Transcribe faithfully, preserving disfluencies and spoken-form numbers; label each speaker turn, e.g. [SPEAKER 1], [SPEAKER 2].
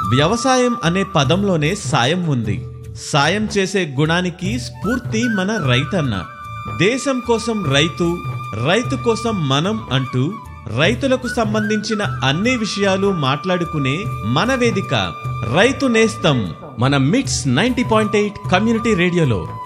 [SPEAKER 1] వ్యవసాయం అనే పదంలోనే సాయం ఉంది. సాయం చేసే గుణానికి స్ఫూర్తి మన రైతన్న. దేశం కోసం రైతు, రైతు కోసం మనం అంటూ రైతులకు సంబంధించిన అన్ని విషయాలు మాట్లాడుకునే మన వేదిక రైతు నేస్తం, మన మిట్స్ నైంటీ పాయింట్ ఎయిట్ కమ్యూనిటీ రేడియోలో.